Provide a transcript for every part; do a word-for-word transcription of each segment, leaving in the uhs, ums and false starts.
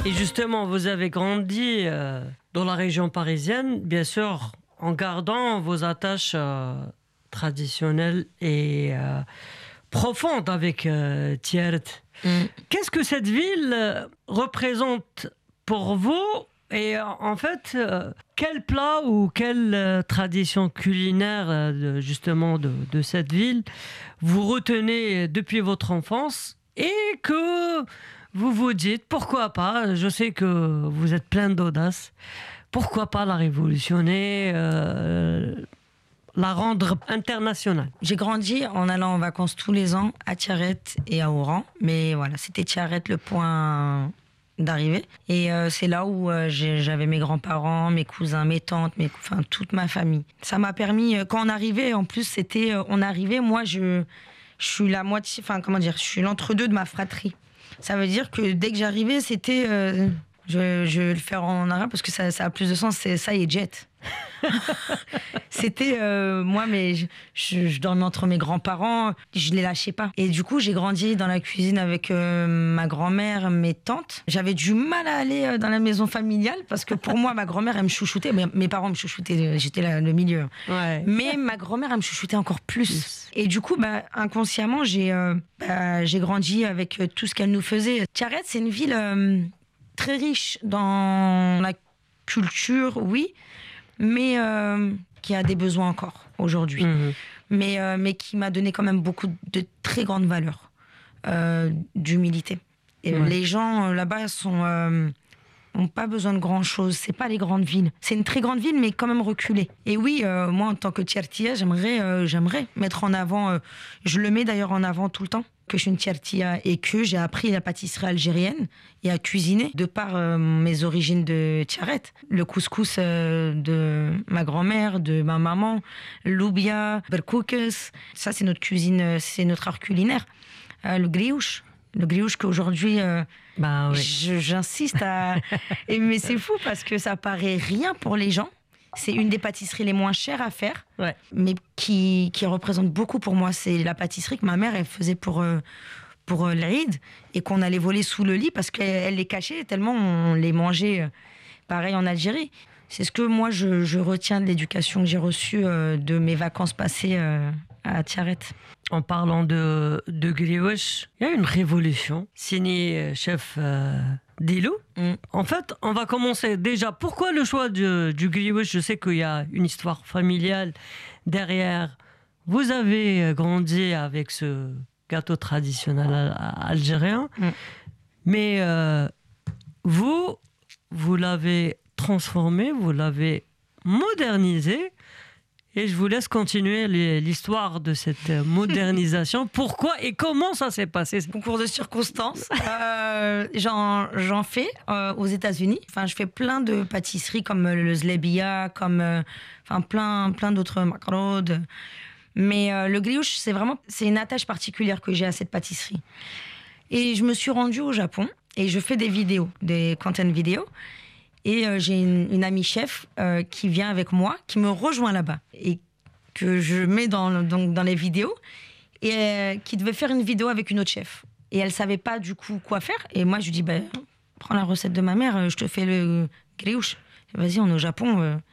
Et justement, vous avez grandi euh, dans la région parisienne, bien sûr, en gardant vos attaches euh, traditionnelles et euh, profondes avec euh, Tiaret. Mm. Qu'est-ce que cette ville euh, représente pour vous? Et euh, en fait, euh, quel plat ou quelle euh, tradition culinaire euh, de, justement de, de cette ville vous retenez depuis votre enfance et que vous vous dites pourquoi pas? Je sais que vous êtes plein d'audace. Pourquoi pas la révolutionner, euh, la rendre internationale? J'ai grandi en allant en vacances tous les ans à Tiaret et à Oran, mais voilà, c'était Tiaret le point d'arrivée. Et euh, c'est là où euh, j'avais mes grands-parents, mes cousins, mes tantes, mes, enfin toute ma famille. Ça m'a permis, euh, quand on arrivait, en plus c'était, euh, on arrivait, moi je, je suis la moitié, enfin comment dire, je suis l'entre-deux de ma fratrie. Ça veut dire que dès que j'arrivais, c'était, euh, je, je vais le faire en arabe parce que ça, ça a plus de sens, c'est ça et jet. C'était euh, moi, mais je, je, je dormais entre mes grands-parents, je les lâchais pas. Et du coup, j'ai grandi dans la cuisine avec euh, ma grand-mère, mes tantes. J'avais du mal à aller dans la maison familiale parce que pour moi, ma grand-mère, elle me chouchoutait. Mais mes parents me chouchoutaient, j'étais là, le milieu. Ouais. Mais ma grand-mère, elle me chouchoutait encore plus. Et du coup, bah, inconsciemment, j'ai, euh, bah, j'ai grandi avec tout ce qu'elle nous faisait. Tiaret, c'est une ville euh, très riche dans la culture, oui, mais euh, qui a des besoins encore aujourd'hui. Mmh. Mais, euh, mais qui m'a donné quand même beaucoup de très grandes valeurs, euh, d'humilité. Et ouais. Les gens euh, là-bas sont, euh, ont pas besoin de grand-chose. C'est pas les grandes villes. C'est une très grande ville, mais quand même reculée. Et oui, euh, moi, en tant que Tiartia, j'aimerais, euh, j'aimerais mettre en avant, euh, je le mets d'ailleurs en avant tout le temps, que je suis une Tiartia et que j'ai appris la pâtisserie algérienne et à cuisiner de par euh, mes origines de Tiaret. Le couscous euh, de ma grand-mère, de ma maman, l'oubia, berkoukes, ça c'est notre cuisine, c'est notre art culinaire. Euh, le griouche, le griouche qu'aujourd'hui, euh, bah, oui. je, j'insiste à... et, mais c'est fou parce que ça paraît rien pour les gens. C'est une des pâtisseries les moins chères à faire, ouais. mais qui, qui représente beaucoup pour moi. C'est la pâtisserie que ma mère elle faisait pour, euh, pour euh, l'Aïd et qu'on allait voler sous le lit parce qu'elle elle les cachait tellement on les mangeait euh, pareil en Algérie. C'est ce que moi je, je retiens de l'éducation que j'ai reçue euh, de mes vacances passées euh, à Tiaret. En parlant de, de griouche, il y a une révolution signée chef euh, Dilou. Mm. En fait, on va commencer déjà. Pourquoi le choix du, du griouche? Je sais qu'il y a une histoire familiale derrière. Vous avez grandi avec ce gâteau traditionnel algérien, mm. mais euh, vous, vous l'avez transformé, vous l'avez modernisé. Et je vous laisse continuer l'histoire de cette modernisation. Pourquoi et comment ça s'est passé? Concours de circonstances. euh, j'en, j'en fais euh, aux États-Unis. Enfin, je fais plein de pâtisseries comme le zlebia, comme euh, enfin plein plein d'autres macarons. Mais euh, le griouche, c'est vraiment c'est une attache particulière que j'ai à cette pâtisserie. Et je me suis rendue au Japon et je fais des vidéos, des content vidéos. Et euh, j'ai une, une amie chef euh, qui vient avec moi, qui me rejoint là-bas et que je mets dans, donc, dans les vidéos et euh, qui devait faire une vidéo avec une autre chef. Et elle savait pas du coup quoi faire. Et moi, je lui dis, bah, prends la recette de ma mère, je te fais le griouche. Vas-y, on est au Japon, euh,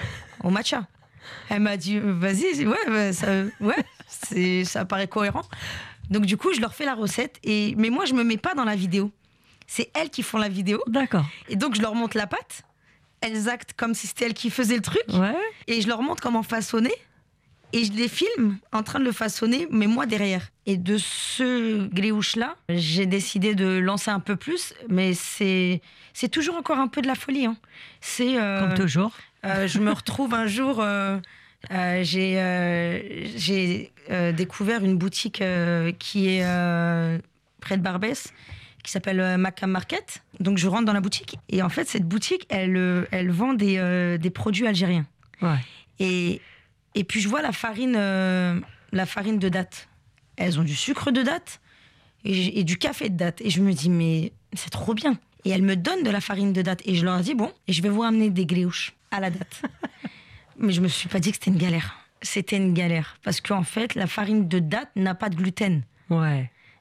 au matcha. Elle m'a dit, vas-y, ouais, bah, ça, ouais c'est, ça paraît cohérent. Donc du coup, je leur fais la recette. Et, mais moi, je me mets pas dans la vidéo. C'est elles qui font la vidéo. D'accord. Et donc, je leur montre la pâte. Elles actent comme si c'était elles qui faisaient le truc. Ouais. Et je leur montre comment façonner. Et je les filme en train de le façonner, mais moi derrière. Et de ce griouche-là, j'ai décidé de lancer un peu plus. Mais c'est, c'est toujours encore un peu de la folie. Hein. C'est, euh, comme toujours. Euh, je me retrouve un jour... Euh, euh, j'ai euh, j'ai euh, découvert une boutique euh, qui est euh, près de Barbès, qui s'appelle euh, Macam Market. Donc je rentre dans la boutique et en fait cette boutique elle euh, elle vend des euh, des produits algériens. Ouais. Et et puis je vois la farine euh, la farine de date. Elles ont du sucre de date et, et du café de date et je me dis mais c'est trop bien. Et elles me donnent de la farine de date et je leur dis bon, et je vais vous amener des griouches à la date. Mais je me suis pas dit que c'était une galère. C'était une galère parce qu'en fait la farine de date n'a pas de gluten. Ouais.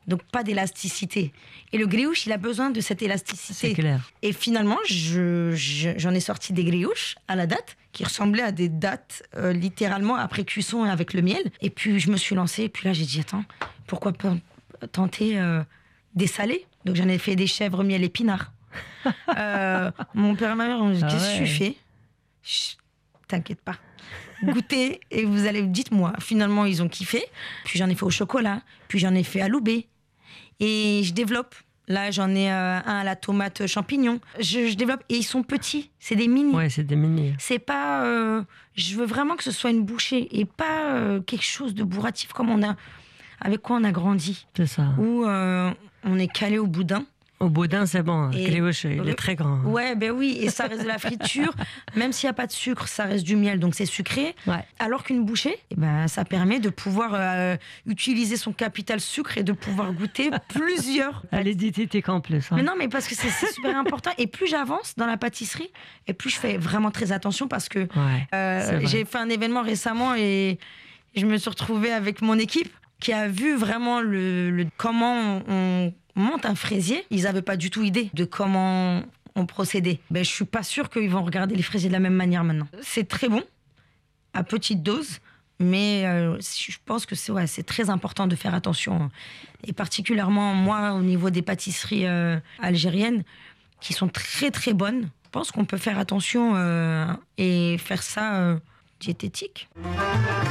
donc pas d'élasticité. Et le grioche, il a besoin de cette élasticité. C'est clair. Et finalement, je, je- j'en ai sorti des grioches à la date, qui ressemblaient à des dattes, euh, littéralement, après cuisson avec le miel. Et puis, je me suis lancée, et puis là, j'ai dit, attends, pourquoi pas tenter euh, des salés? Donc, j'en ai fait des chèvres miel épinards. Euh, mon père et ma mère ont dit, Ah qu'est-ce que ouais. tu fais? Chut, t'inquiète pas. Goûtez et vous allez, dites-moi. Finalement, ils ont kiffé. Puis j'en ai fait au chocolat. Puis j'en ai fait à loubet. Et je développe. Là, j'en ai euh, un à la tomate champignon. Je, je développe. Et ils sont petits. C'est des mini. Ouais, c'est des mini. C'est pas. euh, je veux vraiment que ce soit une bouchée et pas euh, quelque chose de bourratif comme on a. Avec quoi on a grandi. C'est ça. Où euh, on est calé au boudin. Au boudin, c'est bon. Le Et- grioche, il est très grand. Ouais, ben oui, et ça reste de la friture. Même s'il n'y a pas de sucre, ça reste du miel, donc c'est sucré. Ouais. Alors qu'une bouchée, eh ben, ça permet de pouvoir euh, utiliser son capital sucre et de pouvoir goûter plusieurs. À l'édithétique en plus. hein. Mais non, mais parce que c'est c'est super important. Et plus j'avance dans la pâtisserie, et plus je fais vraiment très attention parce que Ouais. euh, c'est vrai. j'ai fait un événement récemment et je me suis retrouvée avec mon équipe qui a vu vraiment le, le- comment on monte un fraisier. Ils n'avaient pas du tout idée de comment on procédait. Ben, je suis pas sûre qu'ils vont regarder les fraisiers de la même manière maintenant. C'est très bon, à petite dose, mais euh, je pense que c'est ouais, c'est très important de faire attention. Et particulièrement, moi, au niveau des pâtisseries euh, algériennes, qui sont très très bonnes, je pense qu'on peut faire attention euh, et faire ça euh, diététique.